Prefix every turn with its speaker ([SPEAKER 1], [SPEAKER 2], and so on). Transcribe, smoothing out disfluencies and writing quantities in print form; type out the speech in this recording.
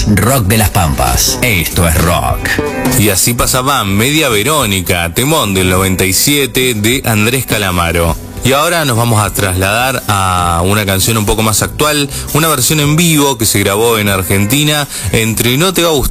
[SPEAKER 1] rock de las Pampas. Esto es rock.
[SPEAKER 2] Y así pasaba Media Verónica, temón del 97 de Andrés Calamaro. Y ahora nos vamos a trasladar a una canción un poco más actual, una versión en vivo que se grabó en Argentina entre No Te Va a Gustar